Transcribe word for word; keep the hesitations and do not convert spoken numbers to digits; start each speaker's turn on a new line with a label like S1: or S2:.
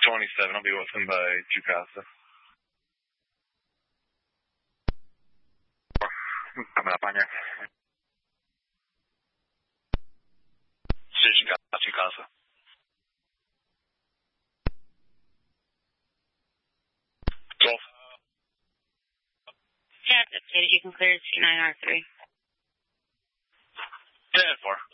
S1: twenty-seven. I'll be with him by Jukasa. Coming up on you. Decision got Jukasa. twelve.
S2: Yeah, that's it. You can clear C nine R three.
S1: ten four.